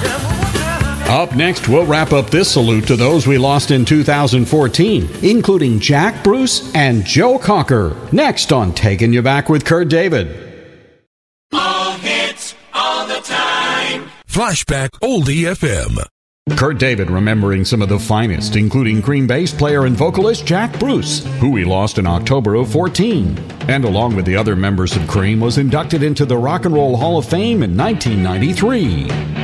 Up next, we'll wrap up this salute to those we lost in 2014, including Jack Bruce and Joe Cocker. Next on Taking You Back with Kurt David. All hits, all the time. Flashback Oldie FM. Kurt David remembering some of the finest, including Cream bass player and vocalist Jack Bruce, who we lost in October of 14. And along with the other members of Cream, was inducted into the Rock and Roll Hall of Fame in 1993.